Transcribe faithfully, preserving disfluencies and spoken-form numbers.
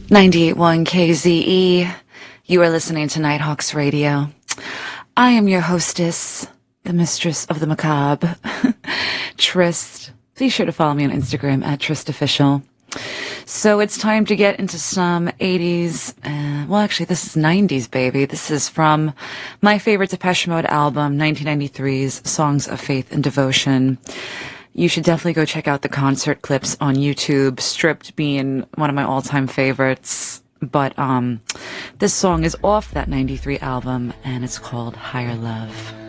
ninety-eight point one K Z E. You are listening to Nighthawks Radio. I am your hostess, the mistress of the macabre, Trist. Please sure to follow me on Instagram at TristOfficial. So it's time to get into some eighties, uh, well actually this is nineties, baby. This is from my favorite Depeche Mode album, nineteen ninety-three's Songs of Faith and Devotion. You should definitely go check out the concert clips on YouTube, Stripped being one of my all-time favorites. But um, this song is off that ninety-three album, and it's called Higher Love.